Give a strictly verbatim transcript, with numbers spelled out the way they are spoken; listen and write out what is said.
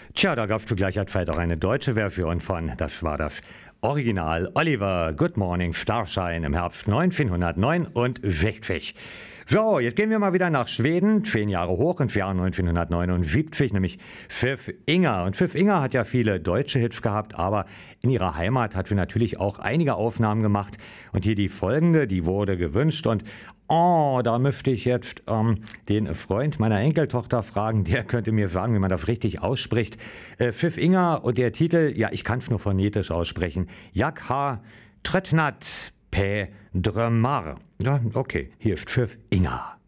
Tja, da gab's gleich hat vielleicht auch eine deutsche Version von. Das war das Original Oliver Good Morning Starshine im Herbst neunzehnhundertneunundsechzig. So, jetzt gehen wir mal wieder nach Schweden, zehn Jahre hoch ins Jahr neunzehnhundertneunundsiebzig, nämlich Pfiff Inger. Und Pfiff Inger hat ja viele deutsche Hits gehabt, aber in ihrer Heimat hat sie natürlich auch einige Aufnahmen gemacht. Und hier die folgende, die wurde gewünscht. Und oh, da müsste ich jetzt ähm, den Freund meiner Enkeltochter fragen, der könnte mir sagen, wie man das richtig ausspricht. Äh, Pfiff Inger und der Titel, ja, ich kann es nur phonetisch aussprechen. Jak ha Trötnat P. Drömmar. Ja, okay, hier ist Pfiff Inger.